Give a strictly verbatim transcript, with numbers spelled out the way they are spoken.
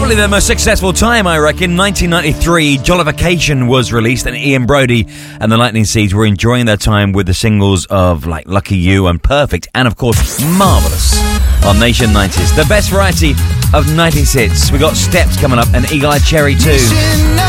Probably their most successful time, I reckon. nineteen ninety-three, Jollification was released, and Ian Brody and the Lightning Seeds were enjoying their time with the singles of like Lucky You and Perfect, and of course Marvellous on Nation nineties. The best variety of nineties hits. We got Steps coming up and Eagle Eye Cherry too.